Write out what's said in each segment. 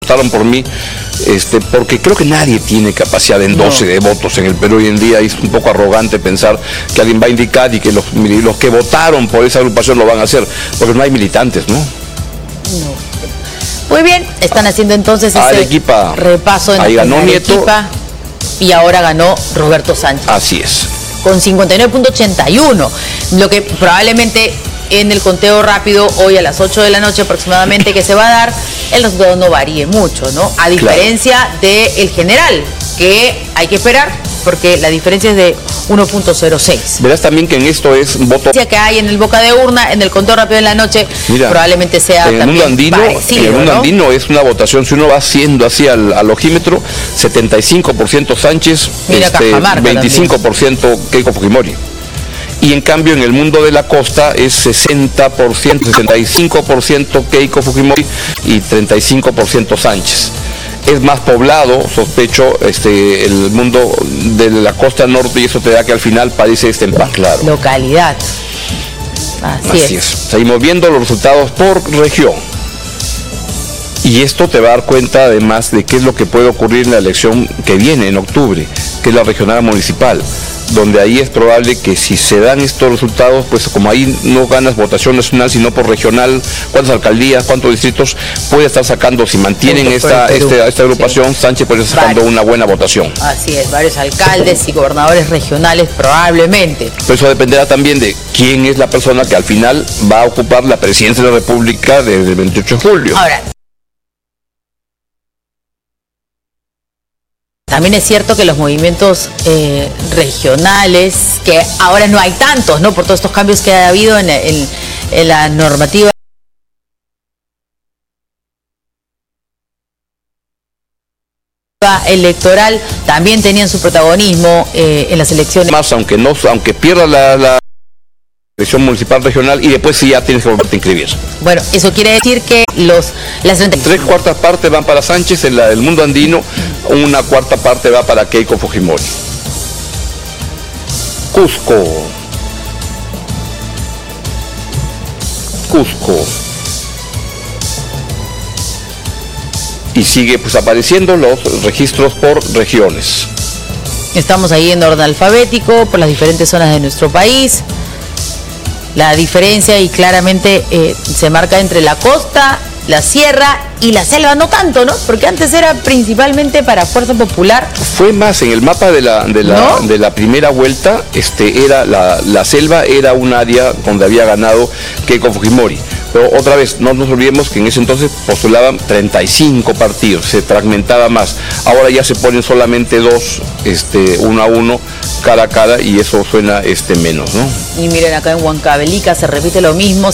votaron por mí, porque creo que nadie tiene capacidad en 12 de votos en el Perú hoy en día. Es un poco arrogante pensar que alguien va a indicar y que los que votaron por esa agrupación lo van a hacer, porque no hay militantes, ¿no? Muy bien, están haciendo entonces ese Arequipa, repaso en ahí ganó Arequipa, Nieto y ahora ganó Roberto Sánchez. Así es. Con 59.81, lo que probablemente en el conteo rápido hoy a las 8 de la noche aproximadamente que se va a dar, el resultado no varíe mucho, ¿no? A diferencia del general, que hay que esperar porque la diferencia es de 1.06. Verás también que en esto es voto que hay en el boca de urna, en el conteo rápido de la noche, mira, probablemente sea en también parecido, en el mundo andino es una votación, si uno va haciendo así al ojímetro, 75% Sánchez, mira, 25% Keiko Fujimori. Y en cambio en el mundo de la costa es 60%, 65% Keiko Fujimori y 35% Sánchez. Es más poblado, sospecho, el mundo de la costa norte, y eso te da que al final parece empate. Claro. Localidad. Así es. Seguimos viendo los resultados por región. Y esto te va a dar cuenta además de qué es lo que puede ocurrir en la elección que viene en octubre, que es la regional municipal, donde ahí es probable que si se dan estos resultados, pues como ahí no ganas votación nacional, sino por regional, cuántas alcaldías, cuántos distritos, puede estar sacando, si mantienen esta agrupación, sí. Sánchez puede estar sacando una buena votación. Así es, varios alcaldes y gobernadores regionales probablemente. Pero eso dependerá también de quién es la persona que al final va a ocupar la presidencia de la República desde el 28 de julio. Ahora, también es cierto que los movimientos regionales, que ahora no hay tantos, ¿no? Por todos estos cambios que ha habido en la normativa electoral, también tenían su protagonismo en las elecciones. Más, aunque pierda la elección municipal regional y después sí ya tienes que volverte a inscribir. Bueno, eso quiere decir que las 3/4 partes van para Sánchez en el mundo andino, 1/4 parte va para Keiko Fujimori. Cusco. Y sigue pues apareciendo los registros por regiones. Estamos ahí en orden alfabético por las diferentes zonas de nuestro país. La diferencia y claramente se marca entre la costa, la sierra y la selva, no tanto, ¿no? Porque antes era principalmente para Fuerza Popular. Fue más en el mapa de la primera vuelta, era la selva era un área donde había ganado Keiko Fujimori. Pero otra vez, no nos olvidemos que en ese entonces postulaban 35 partidos, se fragmentaba más. Ahora ya se ponen solamente 2, 1 a 1, cara a cara, y eso suena menos, ¿no? Y miren, acá en Huancavelica se repite lo mismo,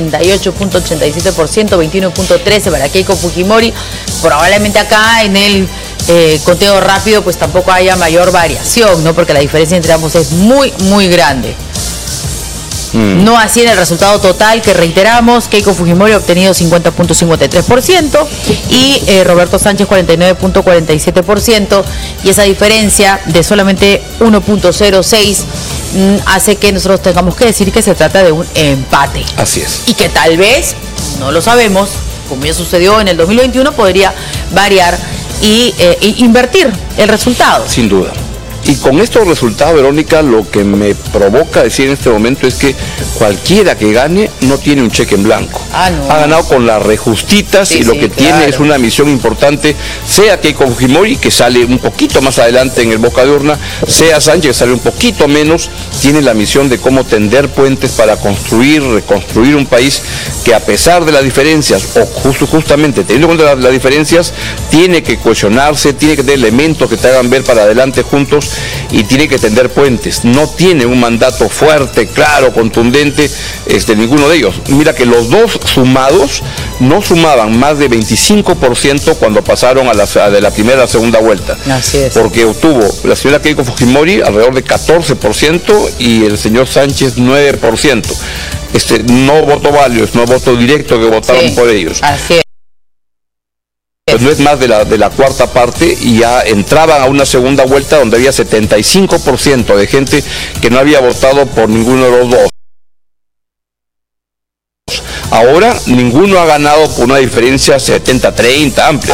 78.87%, 21.13% para Keiko Fujimori. Probablemente acá en el conteo rápido pues tampoco haya mayor variación, ¿no? Porque la diferencia entre ambos es muy, muy grande. No así en el resultado total, que reiteramos, Keiko Fujimori ha obtenido 50.53% y Roberto Sánchez 49.47%, y esa diferencia de solamente 1.06 hace que nosotros tengamos que decir que se trata de un empate. Así es. Y que tal vez, no lo sabemos, como ya sucedió en el 2021, podría variar y invertir el resultado. Sin duda. Y con estos resultados, Verónica, lo que me provoca decir en este momento es que cualquiera que gane no tiene un cheque en blanco. No. Ha ganado con las rejustitas, sí, y lo que tiene es una misión importante, sea Keiko Fujimori, que sale un poquito más adelante en el boca de urna, sea Sánchez, que sale un poquito menos, tiene la misión de cómo tender puentes para reconstruir un país que, a pesar de las diferencias, o justamente teniendo en cuenta las diferencias, tiene que cohesionarse, tiene que tener elementos que te hagan ver para adelante juntos, y tiene que tender puentes. No tiene un mandato fuerte, claro, contundente, ninguno de ellos. Mira que los dos sumados no sumaban más de 25% cuando pasaron de la primera a la segunda vuelta. Así es. Porque obtuvo la señora Keiko Fujimori alrededor de 14% y el señor Sánchez 9%. No voto válido, no voto directo que votaron por ellos. Así es. Pues no es más de la cuarta parte, y ya entraban a una segunda vuelta donde había 75% de gente que no había votado por ninguno de los dos. Ahora ninguno ha ganado por una diferencia 70-30 amplia.